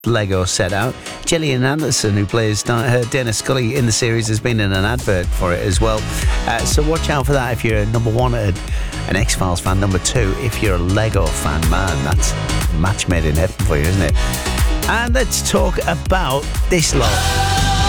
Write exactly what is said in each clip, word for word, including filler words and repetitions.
Lego set out. Gillian Anderson, who plays uh, Dana Scully in the series, has been in an advert for it as well. Uh, so watch out for that if you're a number one, an X-Files fan. Number two, if you're a Lego fan. Man, that's a match made in heaven for you, isn't it? And let's talk about this lot.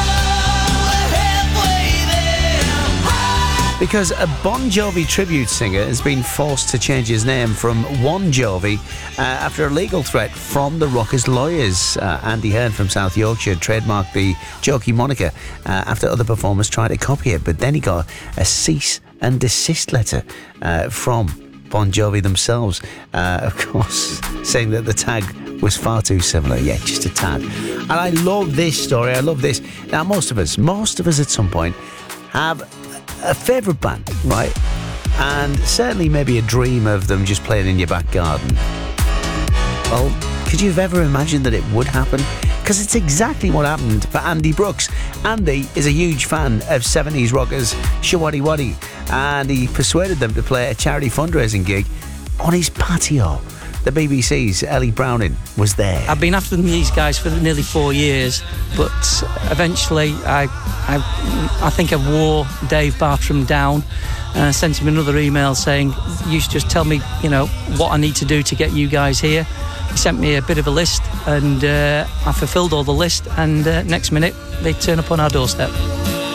Because a Bon Jovi tribute singer has been forced to change his name from One Jovi uh, after a legal threat from the Rockers' lawyers. Uh, Andy Hearn from South Yorkshire trademarked the jokey moniker uh, after other performers tried to copy it, but then he got a cease and desist letter uh, from Bon Jovi themselves, uh, of course, saying that the tag was far too similar. Yeah, just a tad. And I love this story. I love this. Now, most of us, most of us at some point have a favourite band, right? And certainly maybe a dream of them just playing in your back garden. Well, could you have ever imagined that it would happen? Because it's exactly what happened for Andy Brooks. Andy is a huge fan of seventies rockers Showaddy Waddy, and he persuaded them to play a charity fundraising gig on his patio. The B B C's Ellie Browning was there. I've been after these guys for nearly four years, but eventually I I, I think I wore Dave Bartram down, and I sent him another email saying, you should just tell me, you know, what I need to do to get you guys here. He sent me a bit of a list, and uh, I fulfilled all the list, and uh, next minute they turn up on our doorstep.